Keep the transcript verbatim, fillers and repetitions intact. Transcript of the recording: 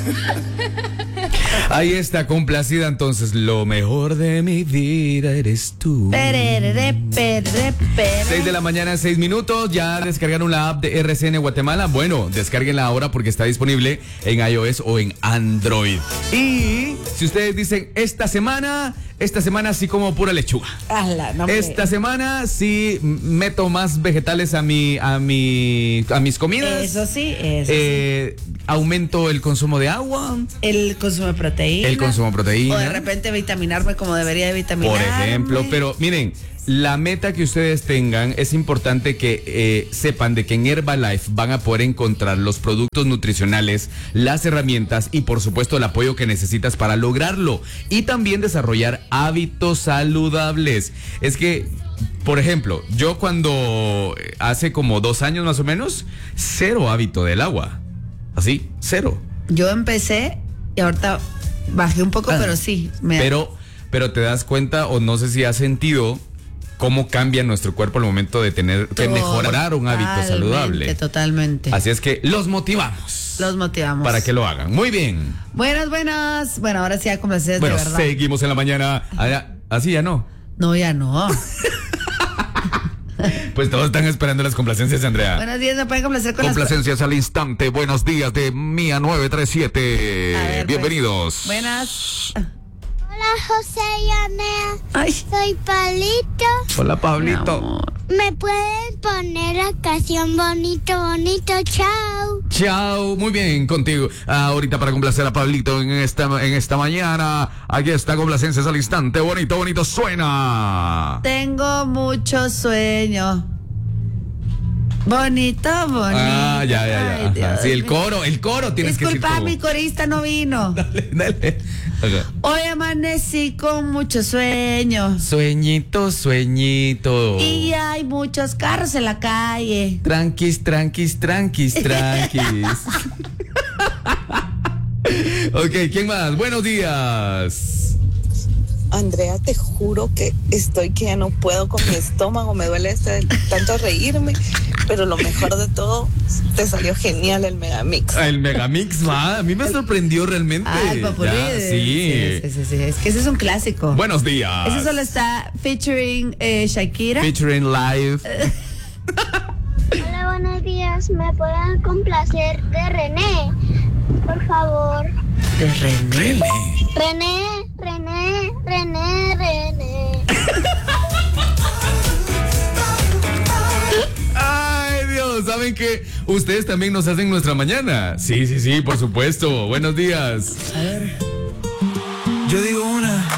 Ahí está, complacida entonces. Lo mejor de mi vida eres tú. Perere, perere, perere. seis de la mañana, seis minutos. ¿Ya descargaron la app de R C N Guatemala? Bueno, descárguenla ahora porque está disponible en iOS o en Android. Y si ustedes dicen, esta semana, esta semana sí como pura lechuga. Ala, no, Esta semana sí meto más vegetales a mi, a mi, a mis comidas. Eso sí, eso eh, sí. Aumento el consumo de agua. El consumo de proteína. El consumo de proteína. O de repente vitaminarme como debería de vitaminarme. Por ejemplo, pero miren, la meta que ustedes tengan, es importante que eh, sepan de que en Herbalife van a poder encontrar los productos nutricionales, las herramientas y por supuesto el apoyo que necesitas para lograrlo. Y también desarrollar hábitos saludables. Es que, por ejemplo, yo cuando hace como dos años más o menos, cero hábito del agua. Así, cero. Yo empecé y ahorita bajé un poco, ah, pero sí. Me... Pero, pero te das cuenta, o no sé si has sentido cómo cambia nuestro cuerpo al momento de tener que mejorar un hábito saludable. Totalmente. Así es que los motivamos. Los motivamos. Para que lo hagan. Muy bien. Buenas, buenas. Bueno, ahora sí ya complacencias bueno, de verdad. Seguimos en la mañana. Así ya no. No, ya no. Pues todos están esperando las complacencias, Andrea. Buenos días, me pueden complacer con complacencias las... al instante. Buenos días de Mía nueve tres siete. Ver, Bienvenidos. Pues. Buenas. Hola, José y Anea. Ay. Soy Pablito. Hola, Pablito. ¿Me pueden poner la canción Bonito, Bonito? Chao. Chao, muy bien, contigo. Ah, ahorita para complacer a Pablito en esta, en esta mañana. Aquí está complacencias al instante. Bonito, bonito, suena. Tengo mucho sueño. Bonito, bonito. Ah, ya, ya, ya. Ay, sí, el coro, el coro tienes Disculpa, que decir. Disculpa, mi corista no vino. Dale, dale. Okay. Hoy amanecí con mucho sueño. Sueñito, sueñito. Y hay muchos carros en la calle. Tranquis, tranquis, tranquis, tranquis. Ok, ¿quién más? Buenos días. Andrea, te juro que estoy que ya no puedo con mi estómago, me duele este, tanto reírme, pero lo mejor de todo, te salió genial el Megamix. El Megamix, va, a mí me sorprendió realmente. Ay, Populi. Sí. Sí, sí, sí, sí, es que ese es un clásico. Buenos días. Ese solo está featuring eh, Shakira. Featuring live. Hola, buenos días, ¿me pueden complacer de René? Por favor. De René. René, René, René, René. Ay, Dios, ¿saben qué? Ustedes también nos hacen nuestra mañana. Sí, sí, sí, por supuesto. Buenos días. A ver. Yo digo una